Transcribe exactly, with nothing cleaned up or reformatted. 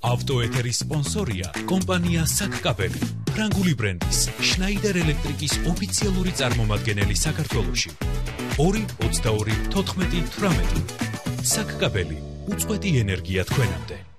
ავტოეთერის სპონსორია კომპანია საკკაბელი, ფრანგული ბრენდის შნაიდერ ელექტრიკის ოფიციალური წარმომადგენელი საქართველოში. ორი ოცდაორი თოთხმეტი თვრამეტი. საკკაბელი, უწყვეტი ენერგია თქვენამდე.